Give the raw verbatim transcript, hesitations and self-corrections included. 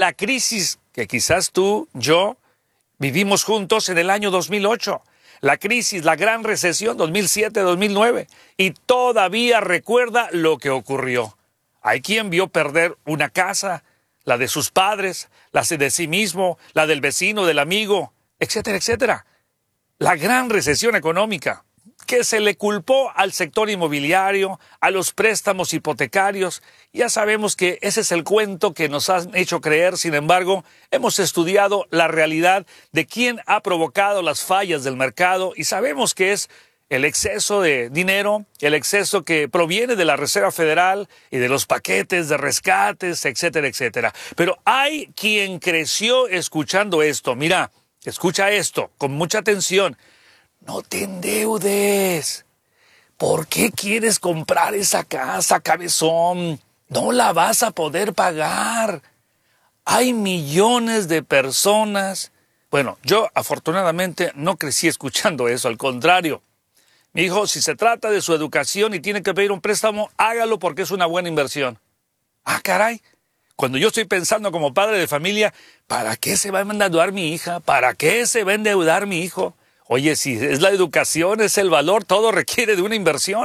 la crisis que quizás tú, yo, vivimos juntos en el año dos mil ocho. La crisis, la gran recesión dos mil siete dos mil nueve. Y todavía recuerda lo que ocurrió. Hay quien vio perder una casa, la de sus padres, la de sí mismo, la del vecino, del amigo, etcétera, etcétera. La gran recesión económica que se le culpó al sector inmobiliario, a los préstamos hipotecarios. Ya sabemos que ese es el cuento que nos han hecho creer. Sin embargo, hemos estudiado la realidad de quién ha provocado las fallas del mercado y sabemos que es el exceso de dinero, el exceso que proviene de la Reserva Federal y de los paquetes de rescates, etcétera, etcétera. Pero hay quien creció escuchando esto. Mira, escucha esto con mucha atención. No te endeudes. ¿Por qué quieres comprar esa casa, cabezón? No la vas a poder pagar. Hay millones de personas. Bueno, yo afortunadamente no crecí escuchando eso, al contrario. Mi hijo, si se trata de su educación y tiene que pedir un préstamo, hágalo porque es una buena inversión. Ah, caray. Cuando yo estoy pensando como padre de familia, ¿para qué se va a endeudar mi hija? ¿Para qué se va a endeudar mi hijo? Oye, si es la educación, es el valor, todo requiere de una inversión.